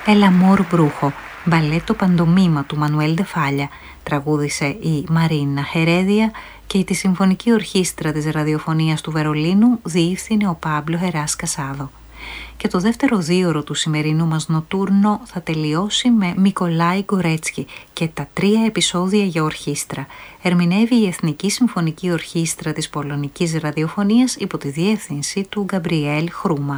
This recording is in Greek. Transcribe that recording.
El Amor Brujo, μπαλέτο παντομήμα του Μανουέλ Ντεφάλια, τραγούδισε η Μαρίνα Χερέδια και τη Συμφωνική Ορχήστρα της Ραδιοφωνίας του Βερολίνου διεύθυνε ο Πάμπλο Χεράς Κασάδο. Και το δεύτερο δίωρο του σημερινού μας νοτούρνο θα τελειώσει με Μικολάι Γκορέτσκι και τα 3 επεισόδια για ορχήστρα. Ερμηνεύει η Εθνική Συμφωνική Ορχήστρα της Πολωνικής Ραδιοφωνίας υπό τη διεύθυνση του Γκαμπριέλ Χρούμα.